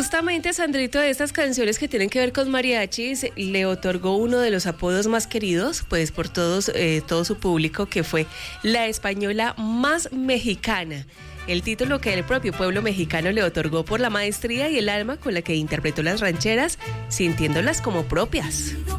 Justamente, Sandrito, de estas canciones que tienen que ver con mariachis, le otorgó uno de los apodos más queridos, pues por todo su público, que fue la española más mexicana. El título que el propio pueblo mexicano le otorgó por la maestría y el alma con la que interpretó las rancheras, sintiéndolas como propias.